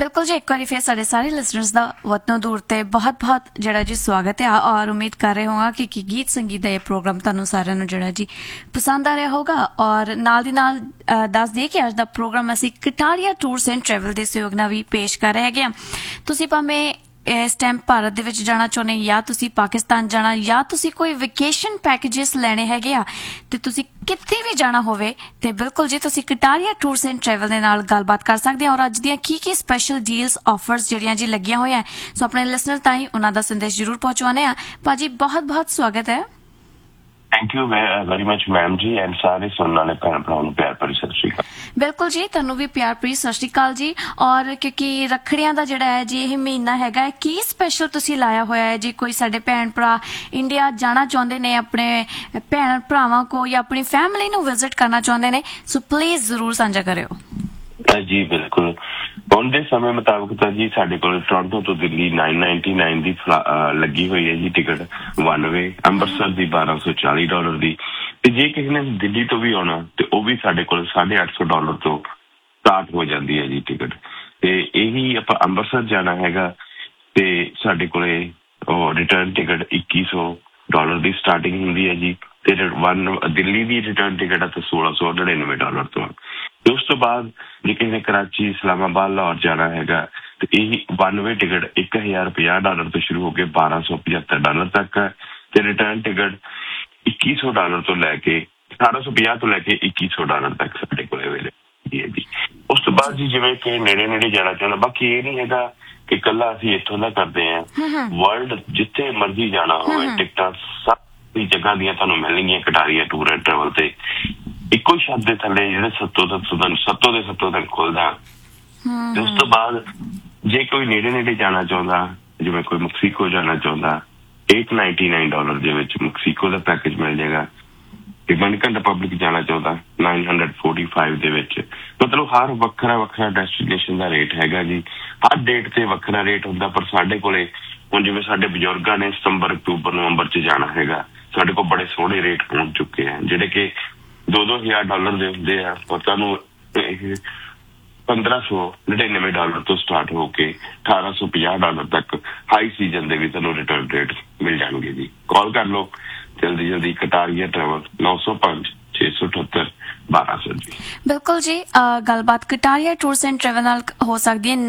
बिल्कुल जी, एक बार फिर साढ़े सारे लिसनर्स का वतनों दूर ते बहुत बहुत जड़ा जी स्वागत है और उम्मीद कर रहे होगा कि गीत संगीत का ये प्रोग्राम तुहानू सारिਆਂ ਨੂੰ जड़ा जी पसंद आ रहा होगा। और नाल दी नाल दस दिए कि अज दा प्रोग्राम असी कटारिया टूर्स एंड ट्रैवल के सहयोग नाल भी पेश कर रहे हैं। तुसी भावें इस टाइम भारत दे विच जाना चाहुंदे या तुसी पाकिस्तान जाना या तुसी कोई वेकेशन पैकेजेस लैणे हैगे आ ते तुसी कित्थे भी जाना होवे ते बिल्कुल जी तुसी कटारिया टूर्स एंड ट्रैवल दे नाल गलबात कर सकदे हो। और अज दियां की स्पैशल डील्स ऑफर्स जिहड़ियां जी लगियां होईयां सो अपने लिसनर ताईं उन्हां दा संदेश जरूर पहुंचवाने आ। भाजी बहुत बहुत स्वागत है। Thank you very much ma'am ji and सारे सुनने वाले भैन भरावां नूं प्यार भरी सत श्री अकाल। बिल्कुल जी, तुहानू भी प्यार भरी सत श्री अकाल जी। और क्योंकि रखड़ियां दा जिहड़ा है जी यह महीना हैगा है, की स्पैशल तुसी लाया होया है जी? कोई साडे भैन भरा इंडिया जाना चाहुंदे ने अपने भैन भरावां को या अपनी फैमिली नूं विजिट करना चाहुंदे ने, सो प्लीज जरूर साझा करियो। जी बिल्कुल, ਹੁਣ ਦੇ ਸਮੇਂ ਮੁਤਾਬਕ ਤਾਂ ਜੀ ਸਾਡੇ ਕੋਲ ਟੋਰਾਂਟੋ ਤੋਂ ਦਿੱਲੀ 999 ਦੀ ਲੱਗੀ ਹੋਈ ਹੈ ਜੀ ਟਿਕਟ ਵਨ ਵੇ, ਅੰਮ੍ਰਿਤਸਰ ਦੀ $1240 ਦੀ, ਤੇ ਜੇ ਕਿਸੇ ਨੇ ਦਿੱਲੀ ਤੋਂ ਵੀ ਆਉਣਾ ਤੇ ਉਹ ਵੀ ਸਾਡੇ ਕੋਲ $850 ਤੋਂ ਸਟਾਰਟ ਹੋ ਜਾਂਦੀ ਹੈ ਜੀ ਟਿਕਟ। ਤੇ ਇਹੀ ਆਪਾਂ ਅੰਮ੍ਰਿਤਸਰ ਜਾਣਾ ਹੈਗਾ ਤੇ ਸਾਡੇ ਕੋਲੇ ਉਹ ਰਿਟਰਨ ਟਿਕਟ $2100 ਦੀ ਸਟਾਰਟਿੰਗ ਹੁੰਦੀ ਹੈ ਜੀ, ਤੇ ਦਿੱਲੀ ਦੀ ਰਿਟਰਨ ਟਿਕਟ ਆ ਤਾਂ $1699 ਤੋਂ। ਤੇ ਉਸ ਤੋਂ ਬਾਅਦ ਜੇ ਕਿਸੇ ਨੇ ਕਰਾਚੀ, ਇਸਲਾਮਾਬਾਦ, ਲਾਹੌਰ ਜਾਣਾ ਹੈਗਾ ਤੇ ਇਹੀ ਵਨ ਵੇ ਟਿਕਟ $1050 ਤੋਂ ਸ਼ੁਰੂ ਹੋ ਕੇ $1275 ਤੱਕ ਹੈ, ਤੇ ਰਿਟਰਨ ਟਿਕਟ $2100 ਤੋਂ ਲੈ ਕੇ 1850 ਤੋਂ ਲੈ ਕੇ $2100 ਤੱਕ ਸਾਡੇ ਕੋਲ ਅਵੇਲੇਬਲ ਹੈ ਜੀ। ਉਸ ਤੋਂ ਬਾਅਦ ਜੀ ਜਿਵੇਂ ਕਿ ਨੇੜੇ ਨੇੜੇ ਜਾਣਾ ਚਾਹੁੰਦਾ, ਬਾਕੀ ਇਹ ਨਹੀਂ ਹੈਗਾ ਕਿ ਇਕੱਲਾ ਅਸੀਂ ਇੱਥੋਂ ਦਾ ਕਰਦੇ ਹਾਂ, ਵਰਲਡ ਜਿੱਥੇ ਮਰਜ਼ੀ ਜਾਣਾ ਹੋਵੇ ਟਿਕਟਾਂ ਸਾਰੀ ਜਗ੍ਹਾ ਦੀਆਂ ਤੁਹਾਨੂੰ ਮਿਲਣਗੀਆਂ ਕਟਾਰੀਆ ਟੂਰ ਐਂਡ ਟਰੈਵਲ ਤੇ। ਇੱਕੋ ਹੀ ਛੱਤ ਦੇ ਥੱਲੇ ਜਿਹੜੇ ਸੱਤੋਂ ਦੇ ਸੱਤੋਂ ਤੱਕ ਖੁੱਲਦਾ। ਤੇ ਉਸ ਤੋਂ ਬਾਅਦ ਜੇ ਕੋਈ ਨੇੜੇ ਨੇੜੇ ਜਾਣਾ ਚਾਹੁੰਦਾ, ਜਿਵੇਂ ਕੋਈ ਮੈਕਸੀਕੋ ਜਾਣਾ ਚਾਹੁੰਦਾ, $899 ਦੇ ਵਿੱਚ ਮੈਕਸੀਕੋ ਦਾ ਪੈਕੇਜ ਮਿਲ ਜਾਏਗਾ। ਡੋਮਿਨਿਕਨ ਰਿਪਬਲਿਕ ਜਾਣਾ ਚਾਹੁੰਦਾ $945 ਦੇ ਵਿੱਚ। ਮਤਲਬ ਹਰ ਵੱਖਰਾ ਡੈਸਟੀਨੇਸ਼ਨ ਦਾ ਰੇਟ ਹੈਗਾ ਜੀ, ਹਰ ਡੇਟ ਤੇ ਵੱਖਰਾ ਰੇਟ ਹੁੰਦਾ। ਪਰ ਸਾਡੇ ਕੋਲੇ ਹੁਣ ਜਿਵੇਂ ਸਾਡੇ ਬਜ਼ੁਰਗਾਂ ਨੇ ਸਤੰਬਰ, ਅਕਤੂਬਰ, ਨਵੰਬਰ ਚ ਜਾਣਾ ਹੈਗਾ, ਸਾਡੇ ਕੋਲ ਬੜੇ ਸੋਹਣੇ ਰੇਟ ਪਹੁੰਚ ਚੁੱਕੇ ਆ ਜਿਹੜੇ ਕਿ $2000 ਦੇ ਹੁੰਦੇ ਆ, ਪਰ ਤੁਹਾਨੂੰ $1599 ਤੋਂ ਸਟਾਰਟ ਹੋ ਕੇ $1850 ਤੱਕ ਹਾਈ ਸੀਜ਼ਨ ਦੇ ਵੀ ਤੁਹਾਨੂੰ ਰਿਟਰਨ ਰੇਟ ਮਿਲ ਜਾਣਗੇ ਜੀ। ਕਾਲ ਕਰ ਲਓ ਜਲਦੀ ਕਟਾਰੀਆ ਟਰੈਵਲ 905 678 1200 ਜੀ। ਬਿਲਕੁਲ ਜੀ, ਗੱਲਬਾਤ ਕਟਾਰੀਆ ਟੂਰਸ ਐਂਡ ਟਰੈਵਲ ਨਾਲ ਹੋ ਸਕਦੀ ਹੈ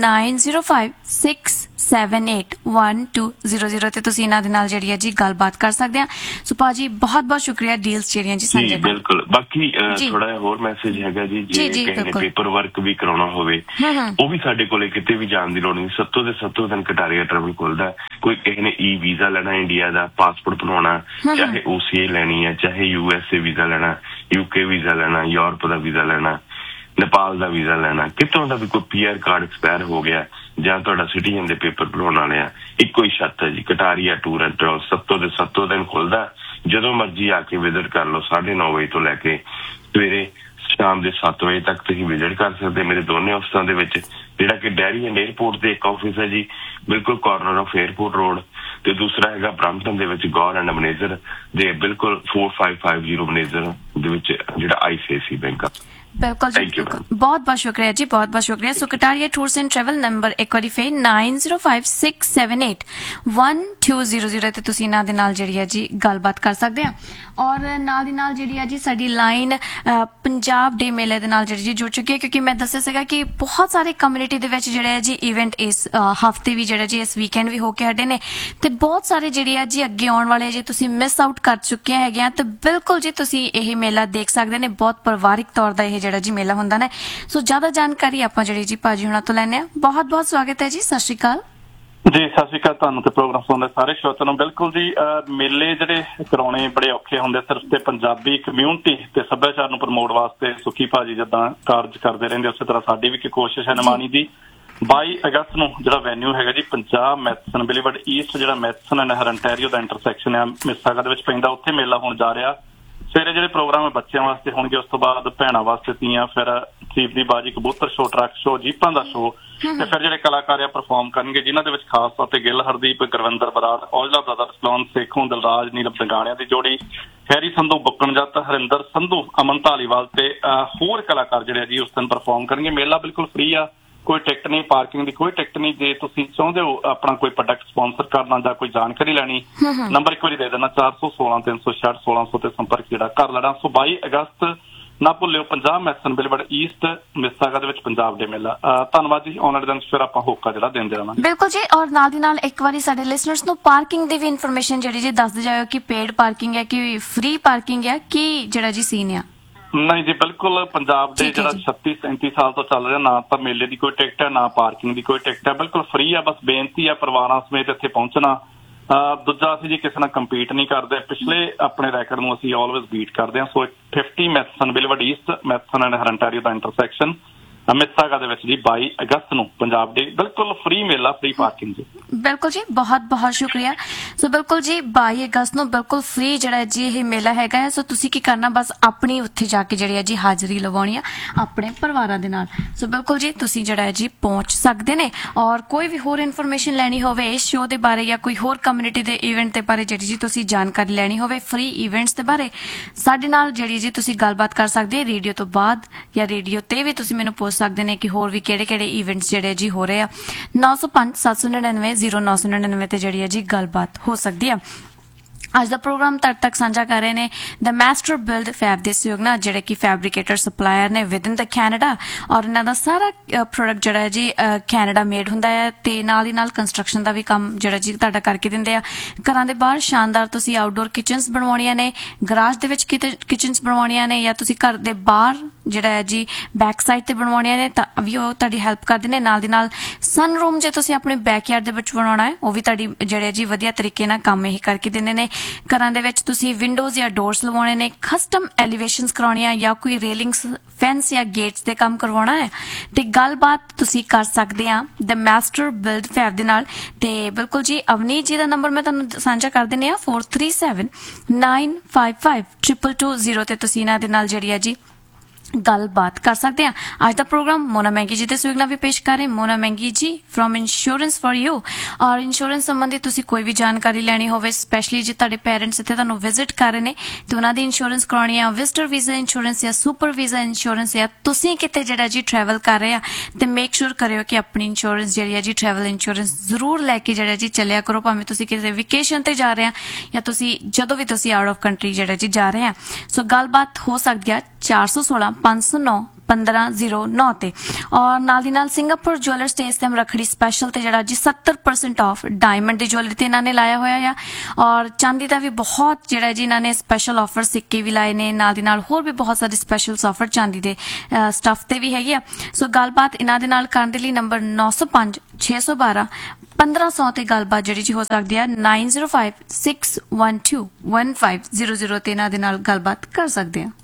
9056781200 ਤੇ ਤੁਸੀਂ ਇਹਨਾਂ ਦੇ ਨਾਲ ਜਿਹੜੀ ਹੈ ਜੀ ਗੱਲਬਾਤ ਕਰ ਸਕਦੇ ਆ। ਸੋ ਭਾਜੀ ਬਹੁਤ ਬਹੁਤ ਸ਼ੁਕਰੀਆ ਡੀਲਸ ਜਿਹੜੀਆਂ ਜੀ ਸਾਂਝੇ। ਬਿਲਕੁਲ, ਬਾਕੀ ਥੋੜਾ ਜਿਹਾ ਹੋਰ ਮੈਸੇਜ ਹੈਗਾ ਜੀ, ਜੇ ਕਿਸੇ ਨੇ ਪੇਪਰ ਵਰਕ ਵੀ ਕਰਾਉਣਾ ਹੋਵੇ ਉਹ ਵੀ ਸਾਡੇ ਕੋਲੇ ਕਿਤੇ ਵੀ ਜਾਣ ਦੀ ਲੋੜ ਨਹੀਂ, ਸੱਤੋਂ ਦੇ ਸੱਤੋਂ ਦਿਨ ਕਟਾਰੀਆ ਟਰੈਵਲ ਖੁੱਲਦਾ। ਕੋਈ ਕਿਸੇ ਨੇ ਈ ਵੀਜ਼ਾ ਲੈਣਾ, ਇੰਡੀਆ ਦਾ ਪਾਸਪੋਰਟ ਬਣਾਉਣਾ, ਚਾਹੇ OCA ਲੈਣੀ ਹੈ, ਚਾਹੇ USA ਵੀਜ਼ਾ ਲੈਣਾ, UK ਵੀਜ਼ਾ ਲੈਣਾ, ਯੂਰਪ ਦਾ ਵੀਜ਼ਾ ਲੈਣਾ, ਨੇਪਾਲ ਦਾ ਵੀਜ਼ਾ ਲੈਣਾ, ਕਿਤੋਂ ਦਾ ਵੀ ਕੋਈ PR ਕਾਰਡ ਐਕਸਪਾਇਰ ਹੋ ਗਿਆ ਜਾਂ ਤੁਹਾਡਾ ਸਿਟੀਜ਼ਨ ਦੇ ਪੇਪਰ ਬਣਾਉਣ ਵਾਲੇ ਆ, ਇੱਕੋ ਹੀ ਛੱਤ ਹੈ ਜੀ ਕਟਾਰੀਆ ਟੂਰ ਐਂਡ ਟਰੈਵਲ ਸੱਤੋਂ ਦੇ ਸੱਤੋਂ ਦਿਨ ਖੁੱਲਦਾ। ਜਦੋਂ ਮਰਜ਼ੀ ਆ ਕੇ ਵਿਜ਼ਿਟ ਕਰ ਲਓ। 9:30 ਵਜੇ ਤੋਂ ਲੈ ਕੇ ਸਵੇਰੇ ਸ਼ਾਮ ਦੇ 7 ਵਜੇ ਤੱਕ ਤੁਸੀਂ ਵਿਜ਼ਿਟ ਕਰ ਸਕਦੇ। ਮੇਰੇ ਦੋਨੇ ਆਫਿਸਾਂ ਦੇ ਵਿੱਚ, ਜਿਹੜਾ ਕਿ ਡੈਰੀ ਐਂਡ ਏਅਰਪੋਰਟ ਤੇ ਇੱਕ ਆਫਿਸ ਹੈ ਜੀ ਬਿਲਕੁਲ ਕਾਰਨਰ ਆਫ ਏਅਰਪੋਰਟ ਰੋਡ, ਤੇ ਦੂਸਰਾ ਹੈਗਾ ਬ੍ਰੈਂਪਟਨ ਦੇ ਵਿੱਚ ਗੌਰ ਐਂਡ ਮਨੇਜਰ ਦੇ ਬਿਲਕੁਲ 4550 ਮਨੇਜਰ ਦੇ ਵਿੱਚ ਜਿਹੜਾ ICICI ਬੈਂਕ ਆ। बिल्कुल जी, बहुत बहुत शुक्रिया जी, बहुत बहुत शुक्रिया। सो Kataria tours and travel number एक बार फिर 9056781200 ਤੇ ਤੁਸੀਂ ਇਹਨਾਂ ਦੇ ਨਾਲ ਜਿਹੜੀ ਹੈ ਜੀ ਗੱਲਬਾਤ ਕਰ ਸਕਦੇ ਆ। ਔਰ ਨਾਲ ਦੀ ਨਾਲ ਜਿਹੜੀ ਹੈ ਜੀ ਸਾਡੀ ਲਾਈਨ ਪੰਜਾਬ ਡੇ ਮੇਲੇ ਦੇ ਨਾਲ ਜਿਹੜੀ ਜੀ ਜੁੜ ਚੁੱਕੀ ਹੈ, ਕਿਉਂਕਿ ਮੈਂ ਦੱਸਿਆ ਸੀਗਾ ਕਿ ਬਹੁਤ ਸਾਰੇ ਕਮਿਊਨਿਟੀ ਦੇ ਵਿੱਚ ਜਿਹੜੇ ਹੈ ਜੀ ਇਵੈਂਟ ਇਸ ਹਫਤੇ ਵੀ ਜਿਹੜਾ ਜੀ ਇਸ ਵੀਕਐਂਡ ਵੀ ਹੋ ਕੇ ਹਟੇ ਨੇ, ਤੇ ਬਹੁਤ ਸਾਰੇ ਜਿਹੜੇ ਆ ਜੀ ਅੱਗੇ ਆਉਣ ਵਾਲੇ ਜੇ ਤੁਸੀਂ ਮਿਸ ਆਊਟ ਕਰ ਚੁੱਕੇ ਹੈਗੇ ਆ, ਤੇ ਬਿਲਕੁਲ ਜੀ ਤੁਸੀਂ ਇਹ ਮੇਲਾ ਦੇਖ ਸਕਦੇ ਨੇ। ਬਹੁਤ ਪਰਿਵਾਰਿਕ ਤੌਰ ਦਾ ਇਹ ਜਿਹੜਾ ਜੀ ਮੇਲਾ ਹੁੰਦਾ ਨੇ। ਸੋ ਜ਼ਿਆਦਾ ਜਾਣਕਾਰੀ ਆਪਾਂ ਜਿਹੜੀ ਜੀ ਭਾਜੀ ਹੁਣਾਂ ਤੋਂ ਲੈਣੇ ਆ। ਬਹੁਤ ਬਹੁਤ ਸਵਾਗਤ ਹੈ ਜੀ, ਸਤਿ ਸ਼੍ਰੀ ਅਕਾਲ ਜੀ। ਸਤਿ ਸ਼੍ਰੀ ਅਕਾਲ ਤੁਹਾਨੂੰ ਤੇ ਪ੍ਰੋਗਰਾਮ ਸੁਣਦੇ ਸਾਰੇ ਸ਼ਰੋਤਿਆਂ ਨੂੰ। ਬਿਲਕੁਲ ਜੀ, ਮੇਲੇ ਜਿਹੜੇ ਕਰਾਉਣੇ ਬੜੇ ਔਖੇ ਹੁੰਦੇ ਸਿਰਫ ਤੇ ਪੰਜਾਬੀ ਕਮਿਊਨਿਟੀ ਤੇ ਸੱਭਿਆਚਾਰ ਨੂੰ ਪ੍ਰਮੋਟ ਵਾਸਤੇ ਸੁੱਖੀ ਭਾਜੀ ਜਿੱਦਾਂ ਕਾਰਜ ਕਰਦੇ ਰਹਿੰਦੇ, ਉਸੇ ਤਰ੍ਹਾਂ ਸਾਡੀ ਵੀ ਕੋਸ਼ਿਸ਼ ਹੈ ਨਿਮਾਣੀ ਦੀ। 22 ਅਗਸਤ ਨੂੰ ਜਿਹੜਾ ਵੈਨਿਊ ਹੈਗਾ ਜੀ ਪੰਜਾਬ ਮੈਥਸਨ ਬਿਲੀਵਰਡ ਈਸਟ, ਜਿਹੜਾ ਮੈਥਸਨ ਐਂਡ ਹਰੰਟੈਰੀਓ ਦਾ ਇੰਟਰਸੈਕਸ਼ਨ ਆ ਮਿਸਾਗਾ ਦੇ ਵਿੱਚ ਪੈਂਦਾ, ਉੱਥੇ ਮੇਲਾ ਹੋਣ ਜਾ ਰਿਹਾ। ਸਵੇਰੇ ਜਿਹੜੇ ਪ੍ਰੋਗਰਾਮ ਬੱਚਿਆਂ ਵਾਸਤੇ ਹੋਣਗੇ, ਉਸ ਤੋਂ ਬਾਅਦ ਭੈਣਾਂ ਵਾਸਤੇ ਤੀਆਂ, ਫਿਰ ਸੀਪ ਦੀ ਬਾਜੀ, ਕਬੂਤਰ ਸ਼ੋ, ਟਰੱਕ ਸ਼ੋ, ਜੀਪਾਂ ਦਾ ਸ਼ੋ, ਤੇ ਫਿਰ ਜਿਹੜੇ ਕਲਾਕਾਰ ਆ ਪਰਫਾਰਮ ਕਰਨਗੇ, ਜਿਨ੍ਹਾਂ ਦੇ ਵਿੱਚ ਖਾਸ ਤੌਰ ਤੇ ਗਿੱਲ ਹਰਦੀਪ, ਗੁਰਵਿੰਦਰ ਬਰਾੜ, ਔਜਲਾ ਬ੍ਰਦਰਸ, ਲੋਨ ਸੇਖੋਂ, ਦਿਲਰਾਜ, ਨੀਲਮ ਦੰਗਾਣਿਆਂ ਦੀ ਜੋੜੀ, ਹੈਰੀ ਸੰਧੂ, ਬੁੱਕਣ ਜੱਟ, ਹਰਿੰਦਰ ਸੰਧੂ, ਅਮਨ ਧਾਲੀਵਾਲ ਤੇ ਹੋਰ ਕਲਾਕਾਰ ਜਿਹੜੇ ਆ ਜੀ ਉਸ ਦਿਨ ਪਰਫਾਰਮ ਕਰਨਗੇ। ਮੇਲਾ ਬਿਲਕੁਲ ਫ੍ਰੀ ਆ, ਕੋਈ ਟਿਕਟ ਨਹੀਂ, ਪਾਰਕਿੰਗ ਦੀ ਕੋਈ ਟਿਕਟ ਨਹੀਂ। ਜੇ ਤੁਸੀਂ ਚਾਹੁੰਦੇ ਹੋ ਆਪਣਾ ਕੋਈ ਪ੍ਰੋਡਕਟ ਸਪਾਂਸਰ ਕਰਨਾ ਜਾਂ ਕੋਈ ਜਾਣਕਾਰੀ ਲੈਣੀ, ਨੰਬਰ ਇੱਕ ਵਾਰੀ ਦੇ ਦੇਣਾ 416 366 1600 ਤੇ ਸੰਪਰਕ ਜਿਹੜਾ ਕਰ ਲੈਣਾ। ਸੋ 22 ਅਗਸਤ ਨਾ ਭੁੱਲਿਓ, 50 ਮੈਸਨ ਬਿਲਵਰਡ ਈਸਟ ਮਿਸਾਗਾ ਦੇ ਵਿੱਚ ਪੰਜਾਬ ਡੇ ਮੇਲਾ। ਧੰਨਵਾਦ ਜੀ। ਆਉਣ ਵਾਲੇ ਦਿਨ 'ਚ ਫਿਰ ਆਪਾਂ ਹੋਕਾ ਜਿਹੜਾ ਦਿੰਦੇ ਰਹਾਂਗੇ। ਬਿਲਕੁਲ ਜੀ। ਔਰ ਨਾਲ ਦੀ ਨਾਲ ਇੱਕ ਵਾਰੀ ਸਾਡੇ ਲਿਸਨਰਸ ਨੂੰ ਪਾਰਕਿੰਗ ਦੀ ਵੀ ਇਨਫੋਰਮੇਸ਼ਨ ਜਿਹੜੀ ਜੀ ਦੱਸਦੇ ਜਾਇਓ ਕਿ ਪੇਡ ਪਾਰਕਿੰਗ ਹੈ ਕਿ ਫ੍ਰੀ ਪਾਰਕਿੰਗ ਹੈ, ਕੀ ਜਿਹੜਾ ਜੀ ਸੀਨ ਆ। ਨਹੀਂ ਜੀ, ਬਿਲਕੁਲ ਪੰਜਾਬ ਦੇ ਜਿਹੜਾ 36-37 ਸਾਲ ਤੋਂ ਚੱਲ ਰਿਹਾ, ਨਾ ਤਾਂ ਮੇਲੇ ਦੀ ਕੋਈ ਟਿਕਟ ਹੈ ਨਾ ਪਾਰਕਿੰਗ ਦੀ ਕੋਈ ਟਿਕਟ ਹੈ, ਬਿਲਕੁਲ ਫ੍ਰੀ ਆ। ਬਸ ਬੇਨਤੀ ਆ ਪਰਿਵਾਰਾਂ ਸਮੇਤ ਇੱਥੇ ਪਹੁੰਚਣਾ। ਦੂਜਾ ਅਸੀਂ ਜੀ ਕਿਸੇ ਨਾਲ ਕੰਪੀਟ ਨਹੀਂ ਕਰਦੇ, ਪਿਛਲੇ ਆਪਣੇ ਰੈਕਡ ਨੂੰ ਅਸੀਂ ਆਲਵੇਜ਼ ਬੀਟ ਕਰਦੇ ਹਾਂ। ਸੋ 50 Matheson ਬਿਲਵਰਡ East, Matheson and ਹਰੰਟਾਰੀਓ the intersection ਮਿਸਾਗਾ ਦੇ ਵਿੱਚ ਜੀ 22 ਅਗਸਤ ਨੂੰ ਪੰਜਾਬ ਡੇ, ਬਿਲਕੁਲ ਫ੍ਰੀ ਮੇਲਾ, ਫ੍ਰੀ ਪਾਰਕਿੰਗ ਜੀ। ਬਿਲਕੁਲ ਜੀ, ਬਹੁਤ ਬਹੁਤ ਸ਼ੁਕਰੀਆ। ਸੋ ਬਿਲਕੁਲ ਜੀ 22 ਅਗਸਤ ਨੂੰ ਬਿਲਕੁਲ ਫ੍ਰੀ ਜਿਹੜਾ ਜੀ ਇਹ ਮੇਲਾ ਹੈਗਾ ਹੈ। ਸੋ ਤੁਸੀਂ ਕੀ ਕਰਨਾ, ਬਸ ਆਪਣੀ ਉੱਥੇ ਜਾ ਕੇ ਜਿਹੜੀ ਹੈ ਜੀ ਹਾਜ਼ਰੀ ਲਵਾਉਣੀ ਆ ਆਪਣੇ ਪਰਿਵਾਰਾਂ ਦੇ ਨਾਲ। ਸੋ ਬਿਲਕੁਲ ਜੀ ਤੁਸੀਂ ਜਿਹੜਾ ਹੈ ਜੀ ਪਹੁੰਚ ਸਕਦੇ ਨੇ। ਔਰ ਕੋਈ ਵੀ ਹੋਰ ਇਨਫੋਰਮੇਸ਼ਨ ਲੈਣੀ ਹੋਵੇ ਇਸ ਸ਼ੋਅ ਦੇ ਬਾਰੇ ਜਾਂ ਕੋਈ ਹੋਰ ਕਮਿਊਨਿਟੀ ਦੇ ਇਵੈਂਟ ਦੇ ਬਾਰੇ ਜਿਹੜੀ ਜੀ ਤੁਸੀਂ ਜਾਣਕਾਰੀ ਲੈਣੀ ਹੋਵੇ, ਫ੍ਰੀ ਇਵੈਂਟਸ ਦੇ ਬਾਰੇ, ਸਾਡੇ ਨਾਲ ਜਿਹੜੀ ਜੀ ਤੁਸੀਂ ਗੱਲਬਾਤ ਕਰ ਸਕਦੇ ਹੋ ਰੇਡੀਓ ਤੋਂ ਬਾਅਦ, ਜਾਂ ਰੇਡੀਓ ਤੇ ਵੀ ਤੁਸੀਂ ਮੈਨੂੰ ਪੁੱਛ ਸਕਦੇ ਨੇ ਕਿ ਹੋਰ ਵੀ ਕਿਹੜੇ ਇਵੈਂਟਸ ਜਿਹੜੇ ਜੀ ਹੋ ਰਹੇ ਆ। 905 799 0999 ਤੇ ਜਿਹੜੀ ਹੈ ਜੀ ਗੱਲਬਾਤ ਹੋ ਸਕਦੀ ਆ। ਅੱਜ ਦਾ ਪ੍ਰੋਗਰਾਮ ਤੁਹਾਡੇ ਤੱਕ ਸਾਂਝਾ ਕਰ ਰਹੇ ਨੇ ਦ ਮਾਸਟਰ ਬਿਲਡ ਫੈਬ ਦੇ ਸਹਿਯੋਗ ਨਾਲ, ਜਿਹੜੇ ਕਿ ਫੈਬਰਿਕੇਟਰ ਸਪਲਾਇਰ ਨੇ ਵਿਦ ਇਨ ਦ ਕੈਨੇਡਾ। ਔਰ ਇਹਨਾਂ ਦਾ ਸਾਰਾ ਪ੍ਰੋਡਕਟ ਜਿਹੜਾ ਹੈ ਜੀ ਕੈਨੇਡਾ ਮੇਡ ਹੁੰਦਾ ਹੈ, ਤੇ ਨਾਲ ਹੀ ਨਾਲ ਕੰਸਟਰਕਸ਼ਨ ਦਾ ਵੀ ਕੰਮ ਜਿਹੜਾ ਜੀ ਤੁਹਾਡਾ ਕਰਕੇ ਦਿੰਦੇ ਆ। ਘਰਾਂ ਦੇ ਬਾਹਰ ਸ਼ਾਨਦਾਰ ਤੁਸੀਂ ਆਊਟਡੋਰ ਕਿਚਨਸ ਬਣਵਾਉਣੀਆਂ ਨੇ, ਗਰਾਜ ਦੇ ਵਿੱਚ ਕਿਚਨਸ ਬਣਵਾਉਣੀਆਂ ਨੇ, ਜਾਂ ਤੁਸੀਂ ਘਰ ਦੇ ਬਾਹਰ ਜਿਹੜਾ ਹੈ ਜੀ ਬੈਕ ਸਾਈਡ ਤੇ ਬਣਵਾਉਣੀਆਂ ਨੇ ਤਾਂ ਵੀ ਉਹ ਤੁਹਾਡੀ ਹੈਲਪ ਕਰਦੇ ਨੇ। ਨਾਲ ਦੀ ਨਾਲ ਸਨ ਰੂਮ ਜੇ ਤੁਸੀਂ ਆਪਣੇ ਬੈਕਯਾਰਡ ਦੇ ਵਿੱਚ ਬਣਾਉਣਾ ਹੈ, ਉਹ ਵੀ ਤੁਹਾਡੀ ਜਿਹੜੇ ਜੀ ਵਧੀਆ ਤਰੀਕੇ ਨਾਲ ਕੰਮ ਇਹ ਕਰਕੇ ਦਿੰਦੇ ਨੇ। ਘਰਾਂ ਦੇ ਵਿੱਚ ਤੁਸੀਂ ਵਿੰਡੋਜ਼ ਜਾਂ ਡੋਰਸ ਲਵਾਉਣੇ ਨੇ, ਕਸਟਮ ਐਲੀਵੇਸ਼ਨਸ ਕਰਾਉਣੀਆਂ, ਜਾਂ ਕੋਈ ਰੇਲਿੰਗਸ, ਫੈਂਸ ਜਾਂ ਗੇਟਸ ਦੇ ਕੰਮ ਕਰਵਾਉਣਾ ਹੈ, ਤੇ ਗੱਲਬਾਤ ਤੁਸੀਂ ਕਰ ਸਕਦੇ ਆ ਦ ਮਾਸਟਰ ਬਿਲਡ ਫੈਬ ਦੇ ਨਾਲ। ਤੇ ਬਿਲਕੁਲ ਜੀ ਅਵਨੀਤ ਜੀ ਦਾ ਨੰਬਰ ਮੈਂ ਤੁਹਾਨੂੰ ਸਾਂਝਾ ਕਰ ਦਿੰਦੀ ਆ 437955 22220 ਤੇ ਤੁਸੀਂ ਇਹਨਾਂ ਦੇ ਨਾਲ ਜਿਹੜੀ ਹੈ ਜੀ ਗੱਲਬਾਤ ਕਰ ਸਕਦੇ ਆ। ਅੱਜ ਦਾ ਪ੍ਰੋਗਰਾਮ ਮੋਨਾ ਮਹਿੰਗੀ ਜੀ ਦੇ ਸਹਿਯੋਗ ਨਾਲ ਵੀ ਪੇਸ਼ ਕਰ ਰਹੇ ਮੋਨਾ ਮਹਿੰਗੀ ਜੀ ਫਰੋਮ ਇੰਸ਼ੋਰੈਂਸ ਫॉर ਯੂ। ਔਰ ਇੰਸ਼ੋਰੈਂਸ ਸੰਬੰਧੀ ਤੁਸੀਂ ਕੋਈ ਵੀ ਜਾਣਕਾਰੀ ਲੈਣੀ ਹੋਵੇ, ਸਪੈਸ਼ਲੀ ਜੇ ਤੁਹਾਡੇ ਪੇਰੈਂਟਸ ਇੱਥੇ ਤੁਹਾਨੂੰ ਵਿਜ਼ਿਟ ਕਰ ਰਹੇ ਨੇ ਤੇ ਉਹਨਾਂ ਦੀ ਇੰਸ਼ੋਰੈਂਸ ਕਰਾਉਣੀ ਆ, ਵਿਜ਼ਟਰ ਵੀਜ਼ਾ ਇੰਸ਼ੋਰੈਂਸ ਜਾਂ ਸੁਪਰ ਵੀਜ਼ਾ ਇੰਸ਼ੋਰੈਂਸ, ਜਾਂ ਤੁਸੀਂ ਕਿਤੇ ਜਿਹੜਾ ਜੀ ਟਰੈਵਲ ਕਰ ਰਹੇ ਆ, ਤੇ ਮੇਕ ਸ਼ੋਰ ਕਰਿਓ ਕਿ ਆਪਣੀ ਇੰਸ਼ੋਰੈਂਸ ਜਿਹੜੀ ਹੈ ਜੀ ਟਰੈਵਲ ਇੰਸ਼ੋਰੈਂਸ ਜ਼ਰੂਰ ਲੈ ਕੇ ਜਿਹੜਾ ਜੀ ਚੱਲਿਆ ਕਰੋ, ਭਾਵੇਂ ਤੁਸੀਂ ਕਿਸੇ ਵਿਕੇਸ਼ਨ ਤੇ ਜਾ ਰਹੇ ਆ ਜਾਂ ਤੁਸੀਂ ਜਦੋਂ ਵੀ ਤੁਸੀਂ ਆਊਟ ਆਫ ਕੰਟਰੀ ਜਿਹੜਾ ਜੀ ਜਾ ਰਹੇ ਆ। ਸੋ ਗੱਲਬਾਤ ਹੋ ਸਕਦੀ ਆ 416 509 1509 ਤੇ। ਔਰ ਨਾਲ ਦੀ ਨਾਲ ਸਿੰਗਾਪੁਰ ਜੁਐਲਰਸ ਤੇ ਇਸ ਟਾਈਮ ਰੱਖੜੀ ਸਪੈਸ਼ਲ ਤੇ ਜਿਹੜਾ ਜੀ 70% ਆਫ ਡਾਇਮੰਡ ਦੀ ਜੁਐਲਰੀ ਤੇ ਇਹਨਾਂ ਨੇ ਲਾਇਆ ਹੋਇਆ ਆ। ਔਰ ਚਾਂਦੀ ਦਾ ਵੀ ਬਹੁਤ ਜਿਹੜਾ ਜੀ ਇਹਨਾਂ ਨੇ ਸਪੈਸ਼ਲ ਆਫਰ ਸਿੱਕੇ ਵੀ ਲਾਏ ਨੇ, ਨਾਲ ਦੀ ਨਾਲ ਹੋਰ ਵੀ ਬਹੁਤ ਸਾਰੇ ਸਪੈਸ਼ਲ ਆਫਰ ਚਾਂਦੀ ਦੇ ਸਟਫ ਤੇ ਵੀ ਹੈਗੀ ਆ। ਸੋ ਗੱਲਬਾਤ ਇਹਨਾਂ ਦੇ ਨਾਲ ਕਰਨ ਦੇ ਲਈ ਨੰਬਰ 905 612 1500 ਤੇ ਗੱਲਬਾਤ ਜਿਹੜੀ ਜੀ ਹੋ ਸਕਦੀ ਆ 9056121500 ਤੇ ਇਹਨਾਂ ਦੇ ਨਾਲ ਗੱਲਬਾਤ ਕਰ ਸਕਦੇ ਆ।